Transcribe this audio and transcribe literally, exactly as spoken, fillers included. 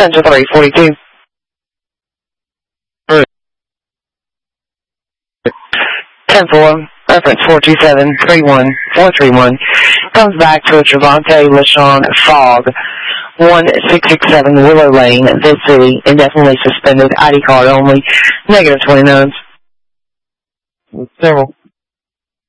Central three forty-two. ten four, reference four two seven three one four three one. Comes back to a Trevante LaShawn Fogg, one six six seven Willow Lane, this city, indefinitely suspended, I D card only, negative twenty-nines. Several.